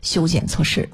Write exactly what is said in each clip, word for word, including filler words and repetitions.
修剪措施。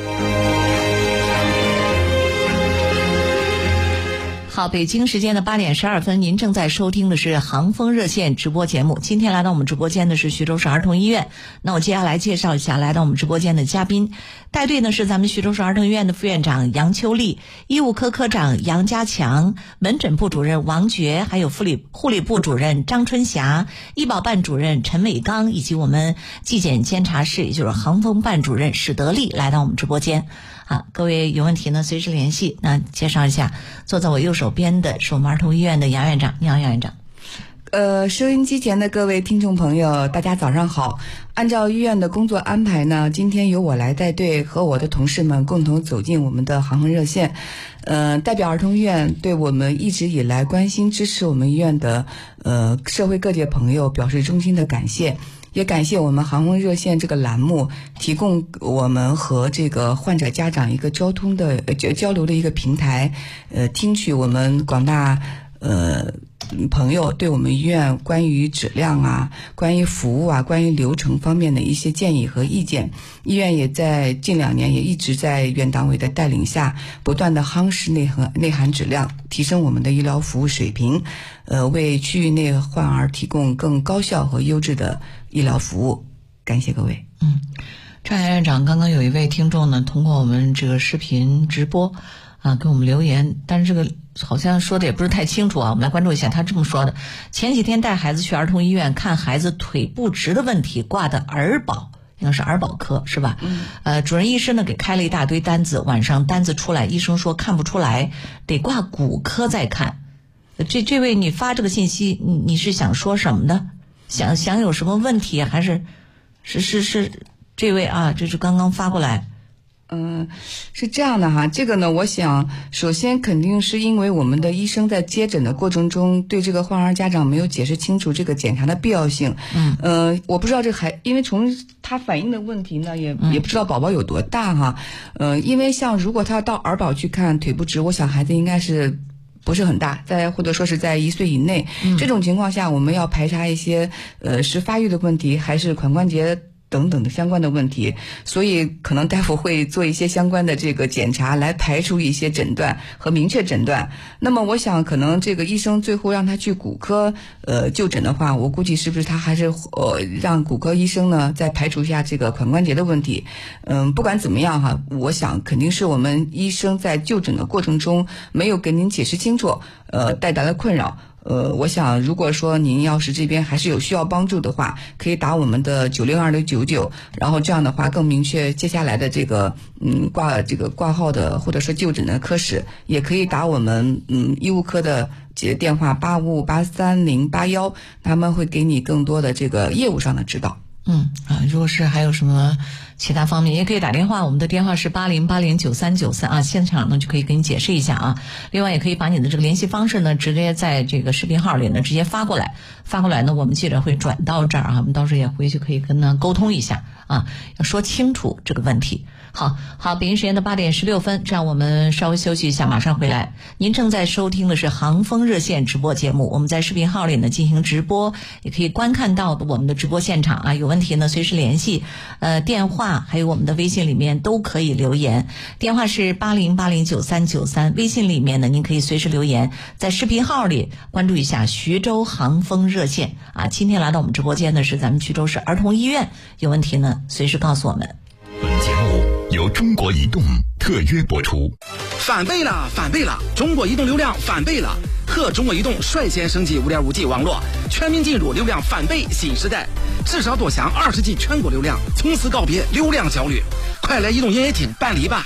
好，北京时间的八点十二分，您正在收听的是航风热线直播节目。今天来到我们直播间的是徐州市儿童医院。那我接下来介绍一下来到我们直播间的嘉宾，带队呢是咱们徐州市儿童医院的副院长杨秋丽，医务科科长杨家强，门诊部主任王珏，还有护理护理部主任张春霞，医保办主任陈伟刚，以及我们纪检监察室，也就是航风办主任史德利来到我们直播间。好，各位有问题呢随时联系。那介绍一下，坐在我右手边的是我们儿童医院的杨院长。你好，杨院长。 呃，收音机前的各位听众朋友，大家早上好。按照医院的工作安排呢，今天由我来带队，和我的同事们共同走进我们的航风热线。呃，代表儿童医院对我们一直以来关心支持我们医院的呃社会各界朋友表示衷心的感谢。也感谢我们航风热线这个栏目提供我们和这个患者家长一个交通的交交流的一个平台，呃，听取我们广大呃朋友对我们医院关于质量啊、关于服务啊、关于流程方面的一些建议和意见。医院也在近两年也一直在院党委的带领下，不断的夯实内涵内涵质量，提升我们的医疗服务水平，呃，为区域内患儿提供更高效和优质的医疗服务。感谢各位。 嗯，张院长，刚刚有一位听众呢，通过我们这个视频直播啊，给我们留言，但是这个好像说的也不是太清楚啊，我们来关注一下。他这么说的：前几天带孩子去儿童医院看孩子腿不直的问题，挂的儿保，应该是儿保科是吧？嗯。呃，主任医生呢给开了一大堆单子，晚上单子出来，医生说看不出来，得挂骨科再看。这这位你发这个信息，你你是想说什么呢？想想有什么问题，还是是是是这位啊？这是刚刚发过来。 嗯，是这样的哈，这个呢，我想首先肯定是因为我们的医生在接诊的过程中，对这个患儿家长没有解释清楚这个检查的必要性。嗯，呃，我不知道这孩，因为从他反映的问题呢，也也不知道宝宝有多大哈。呃，因为像如果他到儿保去看腿不直，我想孩子应该是不是很大，在或者说是在一岁以内。嗯，这种情况下，我们要排查一些呃是发育的问题，还是髋关节等等的相关的问题，所以可能大夫会做一些相关的这个检查，来排除一些诊断和明确诊断。那么我想可能这个医生最后让他去骨科呃就诊的话，我估计是不是他还是呃让骨科医生呢再排除一下这个髋关节的问题。嗯，不管怎么样哈，我想肯定是我们医生在就诊的过程中没有给您解释清楚，呃带来了困扰。呃，我想如果说您要是这边还是有需要帮助的话，可以打我们的九零二六九九，然后这样的话更明确接下来的这个嗯挂这个挂号的或者说就诊的科室，也可以打我们嗯医务科的电话八五五八三零八幺，他们会给你更多的这个业务上的指导。 嗯啊，如果是还有什么其他方面，也可以打电话，我们的电话是八零八零九三九三啊，现场呢就可以给你解释一下啊。另外也可以把你的这个联系方式呢，直接在这个视频号里呢直接发过来，发过来呢我们记者会转到这儿啊，我们到时候也回去可以跟他沟通一下啊，要说清楚这个问题。好好，北京时间的八点十六分，这样我们稍微休息一下，马上回来。您正在收听的是航风热线直播节目，我们在视频号里呢进行直播，也可以观看到我们的直播现场啊。有问题呢随时联系，呃，电话还有我们的微信里面都可以留言。电话是八零八零九三九三，微信里面呢您可以随时留言，在视频号里关注一下徐州航风热线啊。今天来到我们直播间的是咱们徐州市儿童医院，有问题呢随时告诉我们。 本节目由中国移动特约播出。 翻倍了，翻倍了！中国移动流量翻倍了，和中国移动率先升级 五点五 G 网络，全面进入流量翻倍新时代。至少多享二十 G 全国流量，从此告别流量焦虑。快来移动营业厅办理吧！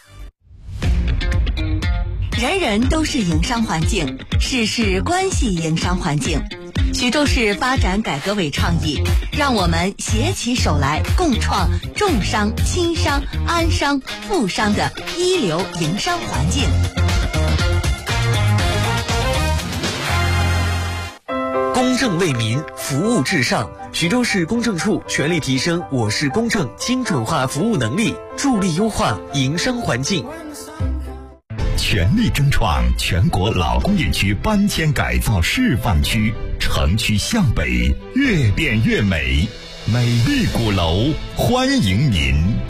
人人都是营商环境，事事关系营商环境。徐州市发展改革委倡议，让我们携起手来，共创重商、轻商、安商、富商的一流营商环境。 公正为民，服务至上。徐州市公证处全力提升我市公证精准化服务能力，助力优化营商环境。 全力争创全国老工业区搬迁改造示范区，城区向北，越变越美，美丽鼓楼欢迎您。